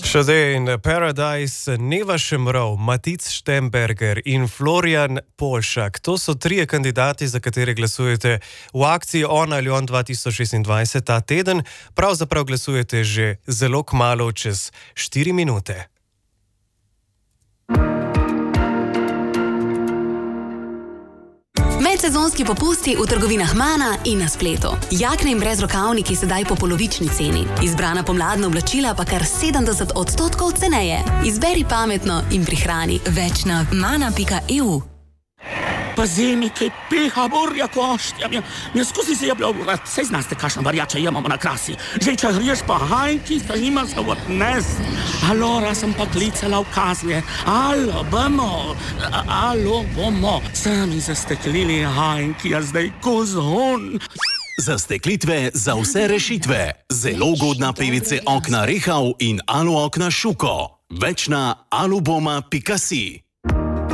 Šade in Paradise, Neva Šemrov, Matic Štemberger in Florian Polšak. To so trije kandidati, za katere glasujete v akciji On ali On 2026 ta teden. Pravzaprav glasujete že zelo kmalu, čez 4 minute. Medsezonski popusti v trgovinah Mana in na spletu. Jakne in brezrokavniki sedaj po polovični ceni. Izbrana pomladna oblačila pa kar 70% ceneje. Izberi pametno in prihrani več na mana.eu. Pa zemi, kaj peha, borja koštja. Mja skozi se je bilo, saj znaste, kakšna varjača imamo na krasi. Že če griješ pa hajki, sta ima se odnes. Alora sem pa klicala v kazlje. Alo, bomo. Sami zasteklili hajki, a zdaj kozhon. Zasteklitve za vse rešitve. Zelo ugodna PVC okna Rehau in Alu okna Šuko. Več na aluboma.si.